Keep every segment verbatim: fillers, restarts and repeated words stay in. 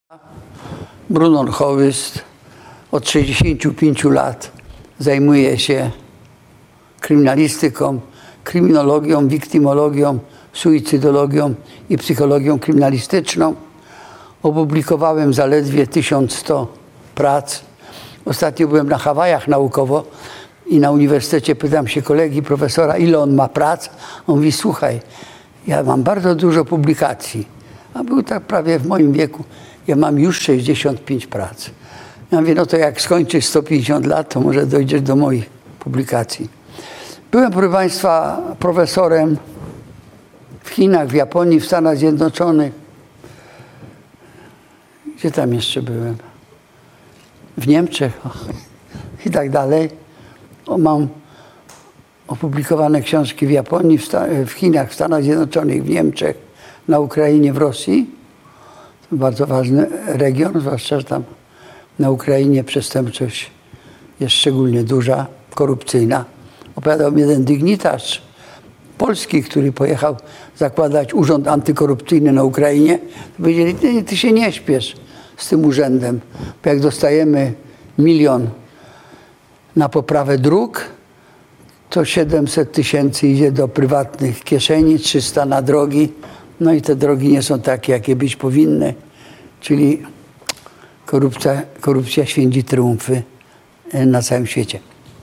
Brunon Hołyst od sześćdziesięciu pięciu lat zajmuje się kryminalistyką, kryminologią, wiktymologią, suicydologią i psychologią kryminalistyczną. Opublikowałem zaledwie tysiąc sto prac. Ostatnio byłem na Hawajach naukowo i na uniwersytecie pytam się kolegi, profesora, ile on ma prac. On mówi, słuchaj, ja mam bardzo dużo publikacji. A był tak prawie w moim wieku. Ja mam już sześćdziesiąt pięć prac. Ja mówię, no to jak skończysz sto pięćdziesiąt lat, to może dojdziesz do moich publikacji. Byłem, proszę Państwa, profesorem w Chinach, w Japonii, w Stanach Zjednoczonych. Gdzie tam jeszcze byłem? W Niemczech i tak dalej. O, mam opublikowane książki w Japonii, w, w Chinach, w Stanach Zjednoczonych, w Niemczech, na Ukrainie, w Rosji. To bardzo ważny region, zwłaszcza, że tam na Ukrainie przestępczość jest szczególnie duża, korupcyjna. Opowiadał mi jeden dygnitarz polski, który pojechał zakładać urząd antykorupcyjny na Ukrainie. Powiedzieli, ty, ty się nie śpiesz z tym urzędem, bo jak dostajemy milion na poprawę dróg, to siedemset tysięcy idzie do prywatnych kieszeni, trzysta na drogi. No i te drogi nie są takie, jakie być powinny. Czyli korupcja, korupcja święci triumfy na całym świecie.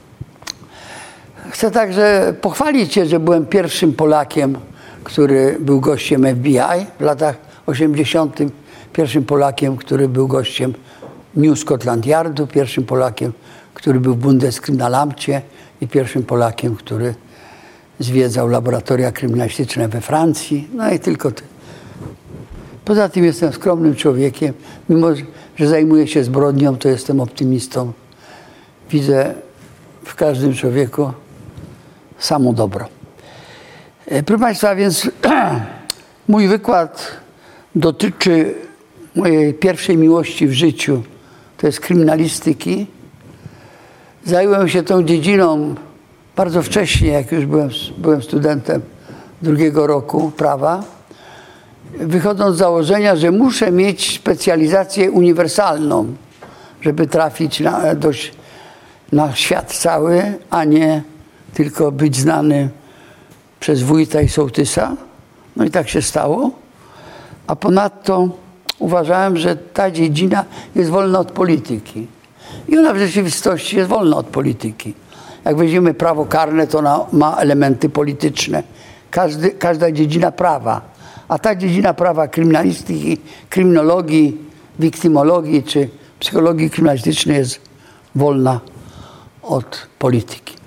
Chcę także pochwalić się, że byłem pierwszym Polakiem, który był gościem F B I w latach osiemdziesiątych. Pierwszym Polakiem, który był gościem New Scotland Yardu. Pierwszym Polakiem, który był w Bundeskriminalamcie. I pierwszym Polakiem, który zwiedzał laboratoria kryminalistyczne we Francji. No i tylko ty. Poza tym jestem skromnym człowiekiem. Mimo, że zajmuję się zbrodnią, to jestem optymistą. Widzę w każdym człowieku samo dobro. Proszę Państwa, więc mój wykład dotyczy mojej pierwszej miłości w życiu. To jest kryminalistyki. Zająłem się tą dziedziną bardzo wcześnie, jak już byłem, byłem studentem drugiego roku prawa, wychodząc z założenia, że muszę mieć specjalizację uniwersalną, żeby trafić na, do, na świat cały, a nie tylko być znany przez wójta i sołtysa. No i tak się stało. A ponadto uważałem, że ta dziedzina jest wolna od polityki. I ona w rzeczywistości jest wolna od polityki. Jak weźmiemy prawo karne, to ona ma elementy polityczne. Każdy, każda dziedzina prawa. A ta dziedzina prawa kryminalistyki, kryminologii, wiktymologii czy psychologii kryminalistycznej jest wolna od polityki.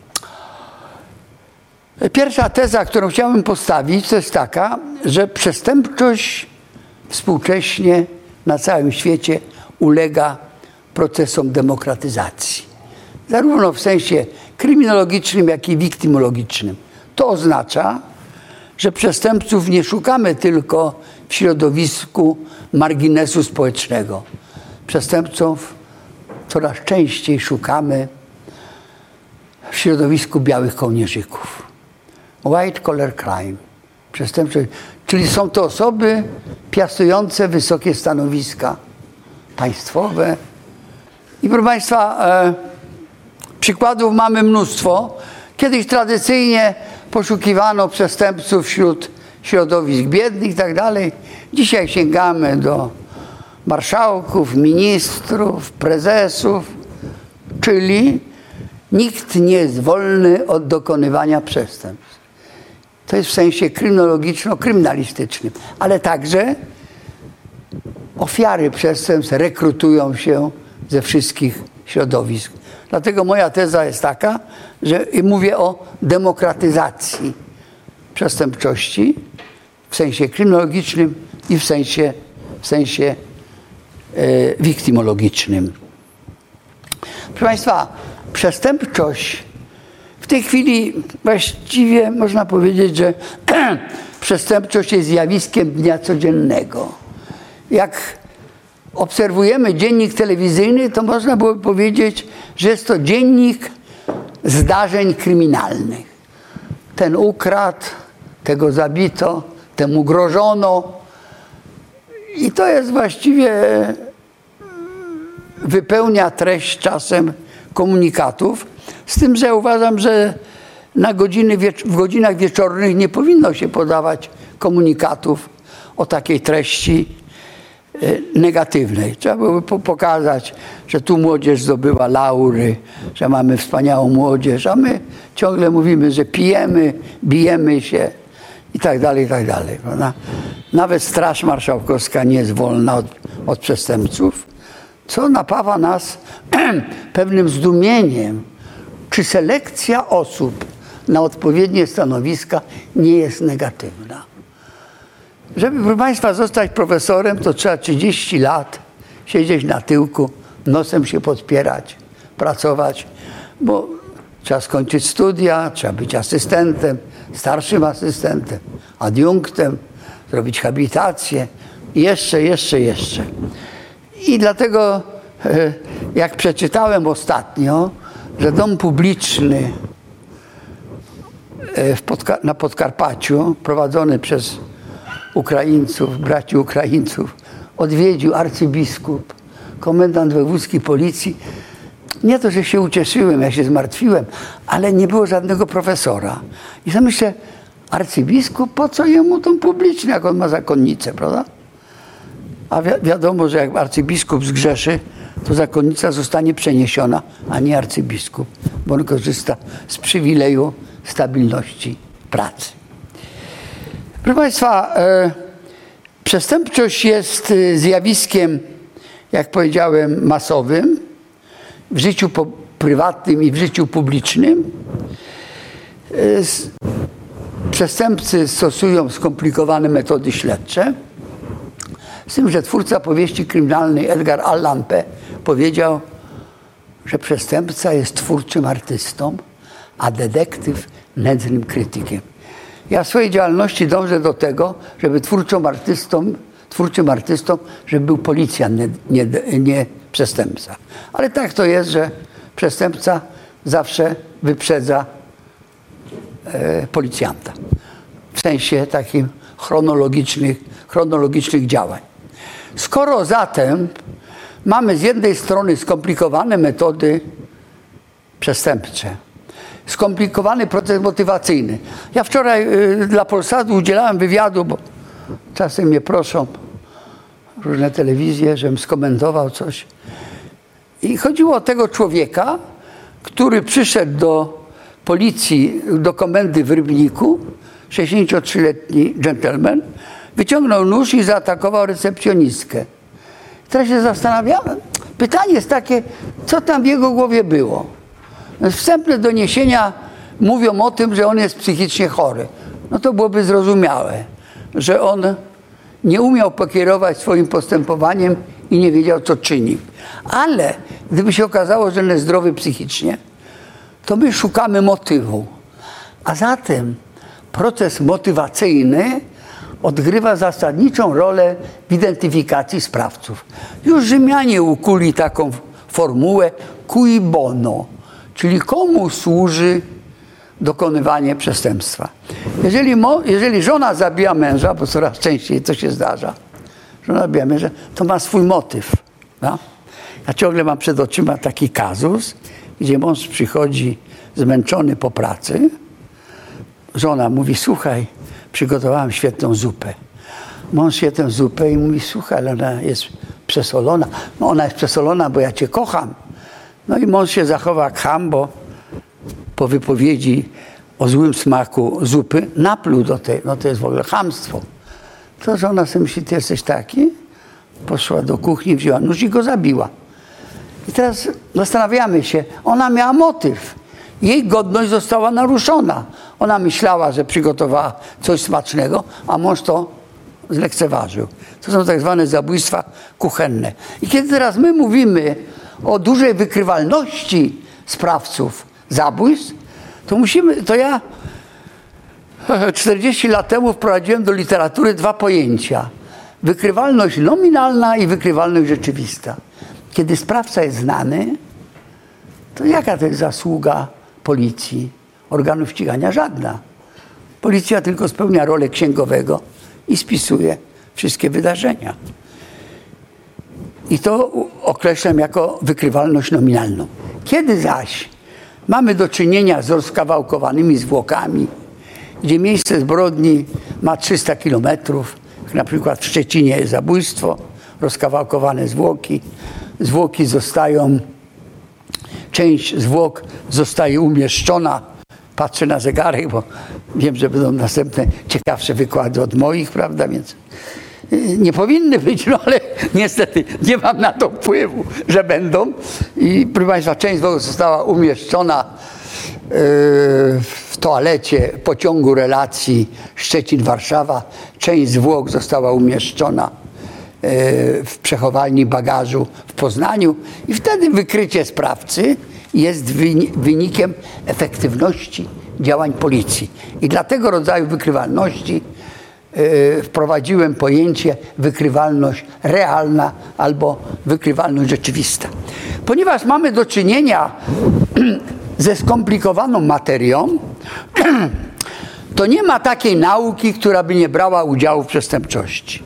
Pierwsza teza, którą chciałbym postawić, to jest taka, że przestępczość współcześnie na całym świecie ulega procesom demokratyzacji. Zarówno w sensie kryminologicznym, jak i wiktymologicznym. To oznacza, że przestępców nie szukamy tylko w środowisku marginesu społecznego. Przestępców coraz częściej szukamy w środowisku białych kołnierzyków. White collar crime. Przestępczość. Czyli są to osoby piastujące wysokie stanowiska państwowe. I proszę Państwa, e, przykładów mamy mnóstwo. Kiedyś tradycyjnie poszukiwano przestępców wśród środowisk biednych i tak dalej. Dzisiaj sięgamy do marszałków, ministrów, prezesów, czyli nikt nie jest wolny od dokonywania przestępstw. To jest w sensie kryminologiczno-kryminalistycznym, ale także ofiary przestępstw rekrutują się ze wszystkich środowisk. Dlatego moja teza jest taka, że mówię o demokratyzacji przestępczości w sensie kryminologicznym i w sensie, w sensie e, wiktymologicznym. Proszę Państwa, przestępczość w tej chwili właściwie można powiedzieć, że przestępczość jest zjawiskiem dnia codziennego. Jak obserwujemy dziennik telewizyjny, to można byłoby powiedzieć, że jest to dziennik zdarzeń kryminalnych. Ten ukradł, tego zabito, temu grożono. I to jest właściwie wypełnia treść czasem komunikatów, z tym, że uważam, że na godziny w godzinach wieczornych nie powinno się podawać komunikatów o takiej treści negatywnej. Trzeba byłoby pokazać, że tu młodzież zdobyła laury, że mamy wspaniałą młodzież, a my ciągle mówimy, że pijemy, bijemy się i tak dalej, i tak dalej. Prawda? Nawet Straż Marszałkowska nie jest wolna od, od przestępców, co napawa nas pewnym zdumieniem, czy selekcja osób na odpowiednie stanowiska nie jest negatywna. Żeby, proszę Państwa, zostać profesorem, to trzeba trzydzieści lat siedzieć na tyłku, nosem się podpierać, pracować, bo trzeba skończyć studia, trzeba być asystentem, starszym asystentem, adiunktem, zrobić habilitację i jeszcze, jeszcze, jeszcze. I dlatego, jak przeczytałem ostatnio, że dom publiczny w Podka- na Podkarpaciu, prowadzony przez Ukraińców, braci Ukraińców, odwiedził arcybiskup, komendant wojewódzki policji. Nie to, że się ucieszyłem, ja się zmartwiłem, ale nie było żadnego profesora. I sobie myślę, arcybiskup, po co jemu tą publiczną, jak on ma zakonnicę, prawda? A wi- wiadomo, że jak arcybiskup zgrzeszy, to zakonnica zostanie przeniesiona, a nie arcybiskup, bo on korzysta z przywileju stabilności pracy. Proszę Państwa, e, przestępczość jest zjawiskiem, jak powiedziałem, masowym w życiu po, prywatnym i w życiu publicznym. E, s, przestępcy stosują skomplikowane metody śledcze. Z tym, że twórca powieści kryminalnej Edgar Allan Poe powiedział, że przestępca jest twórczym artystą, a detektyw nędznym krytykiem. Ja w swojej działalności dążę do tego, żeby twórczym artystą, twórczym artystą, żeby był policjant, nie, nie, nie przestępca. Ale tak to jest, że przestępca zawsze wyprzedza e, policjanta. W sensie takim chronologicznych, chronologicznych działań. Skoro zatem mamy z jednej strony skomplikowane metody przestępcze, skomplikowany proces motywacyjny. Ja wczoraj y, dla Polsatu udzielałem wywiadu, bo czasem mnie proszą różne telewizje, żebym skomentował coś. I chodziło o tego człowieka, który przyszedł do policji, do komendy w Rybniku, sześćdziesięciotrzyletni dżentelmen, wyciągnął nóż i zaatakował recepcjonistkę. Teraz się zastanawiałem. Pytanie jest takie, co tam w jego głowie było? Wstępne doniesienia mówią o tym, że on jest psychicznie chory. No to byłoby zrozumiałe, że on nie umiał pokierować swoim postępowaniem i nie wiedział, co czyni. Ale gdyby się okazało, że on jest zdrowy psychicznie, to my szukamy motywu. A zatem proces motywacyjny odgrywa zasadniczą rolę w identyfikacji sprawców. Już Rzymianie ukuli taką formułę cui bono, czyli komu służy dokonywanie przestępstwa. Jeżeli, mo, jeżeli żona zabija męża, bo coraz częściej to się zdarza, żona zabija męża, to ma swój motyw. No? Ja ciągle mam przed oczyma taki kazus, gdzie mąż przychodzi zmęczony po pracy, żona mówi, słuchaj, przygotowałam świetną zupę. Mąż je tę zupę i mówi, słuchaj, ale ona jest przesolona. No ona jest przesolona, bo ja cię kocham. No i mąż się zachowa jak cham, bo po wypowiedzi o złym smaku zupy napluł do tej. No to jest w ogóle chamstwo. To żona sobie myśli, ty jesteś taki? Poszła do kuchni, wzięła nóż i go zabiła. I teraz zastanawiamy się, ona miała motyw. Jej godność została naruszona. Ona myślała, że przygotowała coś smacznego, a mąż to zlekceważył. To są tak zwane zabójstwa kuchenne. I kiedy teraz my mówimy o dużej wykrywalności sprawców zabójstw, to musimy, to ja czterdzieści lat temu wprowadziłem do literatury dwa pojęcia. Wykrywalność nominalna i wykrywalność rzeczywista. Kiedy sprawca jest znany, to jaka to jest zasługa policji, organów ścigania? Żadna. Policja tylko spełnia rolę księgowego i spisuje wszystkie wydarzenia. I to określam jako wykrywalność nominalną. Kiedy zaś mamy do czynienia z rozkawałkowanymi zwłokami, gdzie miejsce zbrodni ma trzysta kilometrów, jak na przykład w Szczecinie jest zabójstwo, rozkawałkowane zwłoki, zwłoki zostają, część zwłok zostaje umieszczona, patrzę na zegarek, bo wiem, że będą następne ciekawsze wykłady od moich, prawda, więc nie powinny być, no ale niestety nie mam na to wpływu, że będą. I proszę Państwa, część zwłok została umieszczona w toalecie pociągu relacji Szczecin-Warszawa. Część zwłok została umieszczona w przechowalni bagażu w Poznaniu i wtedy wykrycie sprawcy jest wynikiem efektywności działań policji. I dla tego rodzaju wykrywalności wprowadziłem pojęcie wykrywalność realna albo wykrywalność rzeczywista. Ponieważ mamy do czynienia ze skomplikowaną materią, to nie ma takiej nauki, która by nie brała udziału w przestępczości.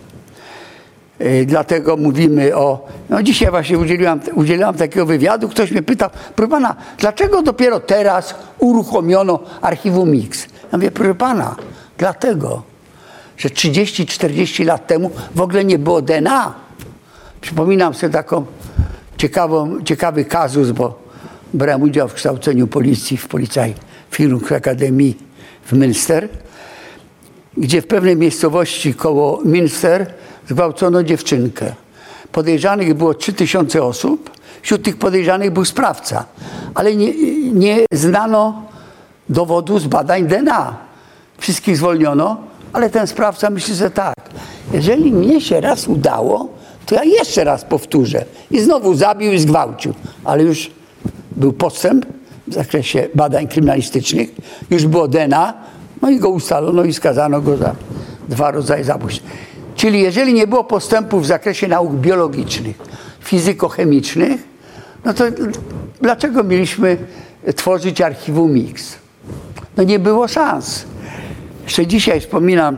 Dlatego mówimy o... No dzisiaj właśnie udzieliłam, udzieliłam takiego wywiadu. Ktoś mnie pytał, proszę pana, dlaczego dopiero teraz uruchomiono archiwum Mix? Ja mówię, proszę pana, dlatego, że trzydzieści czterdzieści lat temu w ogóle nie było D N A. Przypominam sobie taką ciekawą, ciekawy kazus, bo brałem udział w kształceniu policji w Polizei Chirurg Akademii w Münster, gdzie w pewnej miejscowości koło Münster zgwałcono dziewczynkę. Podejrzanych było trzy tysiące osób. Wśród tych podejrzanych był sprawca, ale nie, nie znano dowodu z badań D N A. Wszystkich zwolniono, ale ten sprawca myśli, że tak, jeżeli mnie się raz udało, to ja jeszcze raz powtórzę. I znowu zabił i zgwałcił. Ale już był postęp w zakresie badań kryminalistycznych, już było D N A, no i go ustalono i skazano go za dwa rodzaje zabójstw. Czyli jeżeli nie było postępu w zakresie nauk biologicznych, fizykochemicznych, no to dlaczego mieliśmy tworzyć archiwum Mix? No nie było szans. Jeszcze dzisiaj wspominam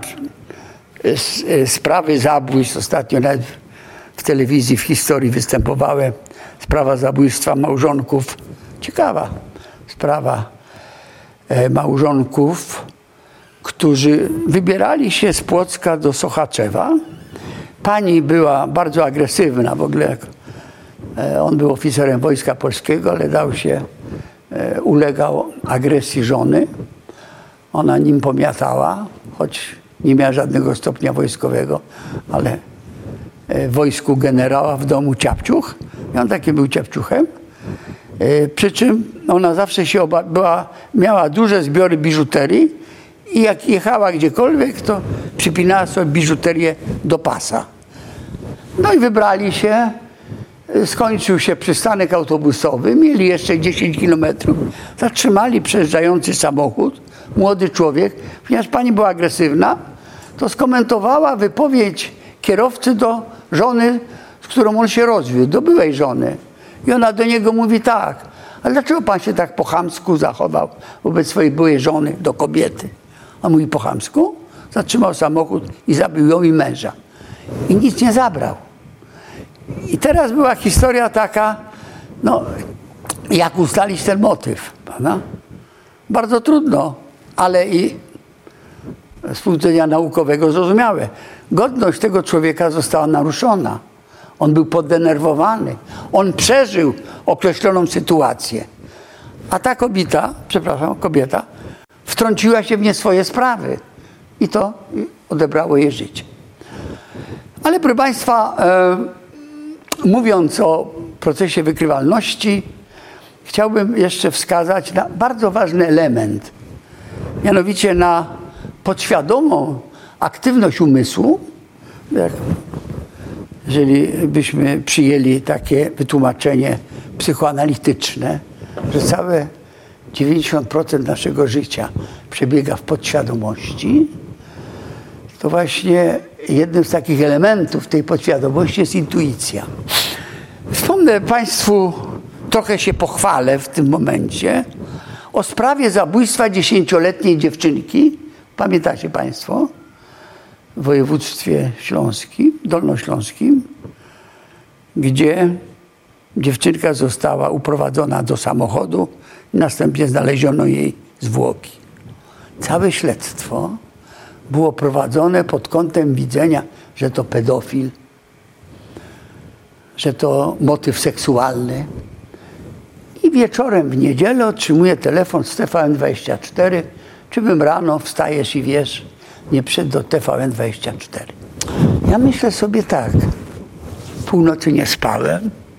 sprawy zabójstw. Ostatnio nawet w telewizji, w historii występowałem. Sprawa zabójstwa małżonków. Ciekawa sprawa małżonków, którzy wybierali się z Płocka do Sochaczewa. Pani była bardzo agresywna w ogóle. On był oficerem Wojska Polskiego, ale dał się, ulegał agresji żony. Ona nim pomiatała, choć nie miała żadnego stopnia wojskowego, ale w wojsku generała, w domu ciapciuch. I on taki był ciapciuchem. Przy czym ona zawsze się oba, była, miała duże zbiory biżuterii i jak jechała gdziekolwiek, to przypinała sobie biżuterię do pasa. No i wybrali się, skończył się przystanek autobusowy, mieli jeszcze dziesięć kilometrów, zatrzymali przejeżdżający samochód, młody człowiek, ponieważ pani była agresywna, to skomentowała wypowiedź kierowcy do żony, z którą on się rozwiódł, do byłej żony. I ona do niego mówi tak, ale dlaczego pan się tak po chamsku zachował wobec swojej byłej żony, do kobiety? On mówi, po chamsku? Zatrzymał samochód i zabił ją i męża. I nic nie zabrał. I teraz była historia taka, no, jak ustalić ten motyw, prawda? Bardzo trudno, ale i z punktu widzenia naukowego zrozumiałe. Godność tego człowieka została naruszona. On był poddenerwowany. On przeżył określoną sytuację. A ta kobieta, przepraszam, kobieta, wtrąciła się w nie swoje sprawy. I to odebrało jej życie. Ale proszę Państwa, e, mówiąc o procesie wykrywalności, chciałbym jeszcze wskazać na bardzo ważny element. Mianowicie na podświadomą aktywność umysłu, jak jeżeli byśmy przyjęli takie wytłumaczenie psychoanalityczne, że całe dziewięćdziesiąt procent naszego życia przebiega w podświadomości, to właśnie jednym z takich elementów tej podświadomości jest intuicja. Wspomnę Państwu, trochę się pochwalę w tym momencie, o sprawie zabójstwa dziesięcioletniej dziewczynki. Pamiętacie Państwo? W województwie śląskim, dolnośląskim, gdzie dziewczynka została uprowadzona do samochodu i następnie znaleziono jej zwłoki. Całe śledztwo było prowadzone pod kątem widzenia, że to pedofil, że to motyw seksualny. I wieczorem w niedzielę otrzymuję telefon z T V N dwadzieścia cztery, czy bym rano wstajesz i wiesz, nie przyszedł do T V N dwadzieścia cztery. Ja myślę sobie tak, północy nie spałem,